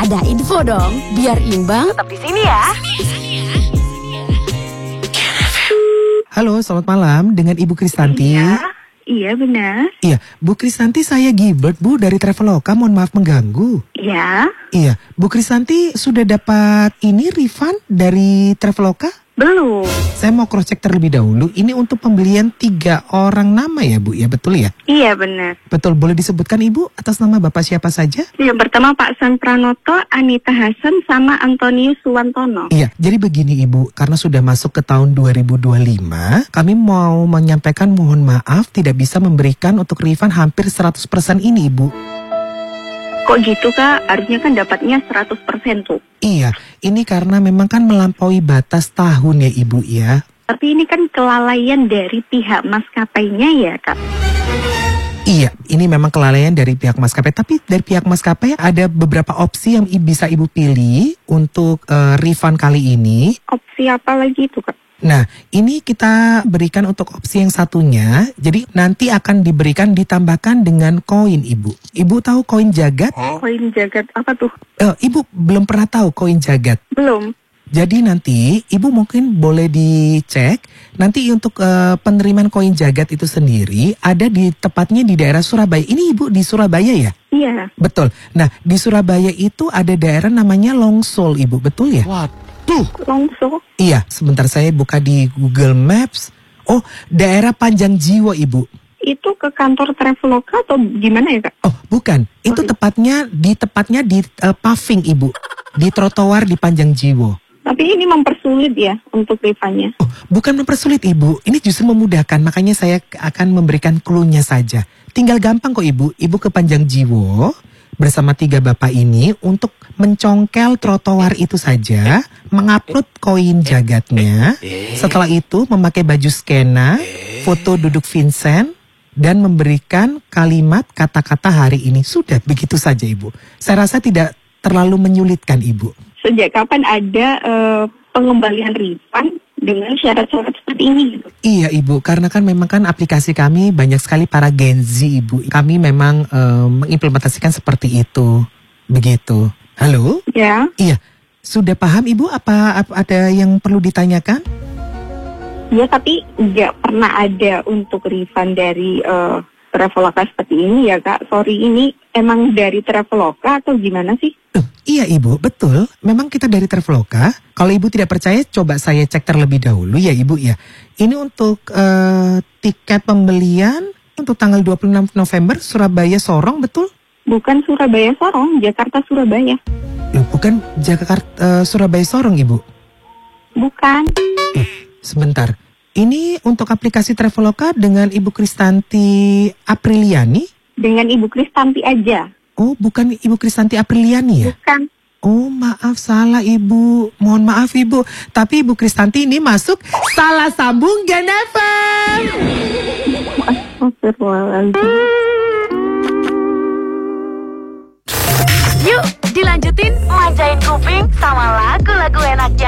Ada info dong, biar imbang. Tetap di sini ya. Halo, selamat malam dengan Ibu Kristanti. Iya benar. Iya, Bu Kristanti, saya Gilbert, Bu, dari Traveloka. Mohon maaf mengganggu. Iya. Iya, Bu Kristanti sudah dapat ini refund dari Traveloka? Belum. Saya mau cross check terlebih dahulu. Ini untuk pembelian 3 orang nama ya, Bu? Ya, betul ya? Iya benar. Betul, boleh disebutkan Ibu atas nama Bapak siapa saja? Yang pertama Pak San Pranoto, Anita Hasan, sama Antonius Suwantono. Iya, jadi begini Ibu, karena sudah masuk ke tahun 2025, kami mau menyampaikan mohon maaf tidak bisa memberikan untuk refund hampir 100% ini Ibu. Kok gitu Kak? Harusnya kan dapatnya 100% tuh. Iya, ini karena memang kan melampaui batas tahun ya Ibu ya. Tapi ini kan kelalaian dari pihak maskapainya ya Kak? Iya, ini memang kelalaian dari pihak maskapai. Tapi dari pihak maskapai ada beberapa opsi yang bisa Ibu pilih untuk refund kali ini. Opsi apa lagi itu Kak? Nah, ini kita berikan untuk opsi yang satunya. Jadi nanti akan diberikan ditambahkan dengan koin Ibu. Ibu tahu koin jagat? Koin jagat apa tuh? Ibu belum pernah tahu koin jagat? Belum. Jadi nanti Ibu mungkin boleh dicek. Nanti untuk penerimaan koin jagat itu sendiri ada di tepatnya di daerah Surabaya. Ini Ibu di Surabaya ya? Iya. Betul. Nah, di Surabaya itu ada daerah namanya Longsol Ibu, betul ya? Langsung. Iya, sebentar saya buka di Google Maps. Oh, daerah Panjang Jiwo Ibu. Itu ke kantor Traveloka atau gimana ya Kak? Oh, bukan. Itu tepatnya di paving Ibu. Di trotoar di Panjang Jiwo. Tapi ini mempersulit ya untuk refundnya. Oh, bukan mempersulit Ibu. Ini justru memudahkan. Makanya saya akan memberikan clue-nya saja. Tinggal gampang kok Ibu. Ibu ke Panjang Jiwo bersama 3 bapak ini untuk mencongkel trotoar itu saja, mengupload koin jagatnya. Setelah itu memakai baju skena, foto duduk Vincent, dan memberikan kalimat kata-kata hari ini. Sudah, begitu saja Ibu. Saya rasa tidak terlalu menyulitkan Ibu. Sejak kapan ada pengembalian refund dengan syarat-syarat seperti ini gitu? Iya Ibu, karena kan memang kan aplikasi kami banyak sekali para Gen Z Ibu. Kami memang mengimplementasikan seperti itu. Begitu. Halo? Ya. Iya. Sudah paham Ibu apa ada yang perlu ditanyakan? Ya, tapi nggak pernah ada untuk refund dari Traveloka seperti ini ya Kak. Sorry, ini emang dari Traveloka atau gimana sih? Iya Ibu, betul. Memang kita dari Traveloka. Kalau Ibu tidak percaya, coba saya cek terlebih dahulu ya Ibu ya. Ini untuk tiket pembelian untuk tanggal 26 November Surabaya Sorong, betul? Bukan Surabaya Sorong, Jakarta Surabaya. Bukan Jakarta Surabaya Sorong Ibu. Bukan. Sebentar. Ini untuk aplikasi Traveloka dengan Ibu Kristanti Apriliani? Dengan Ibu Kristanti aja. Oh, bukan Ibu Kristanti Apriliani ya? Bukan. Oh, maaf, salah Ibu. Mohon maaf Ibu. Tapi Ibu Kristanti ini masuk salah sambung Gen FM. Astagfirullahaladzim. Yuk, dilanjutin manjain kuping sama lagu-lagu enaknya.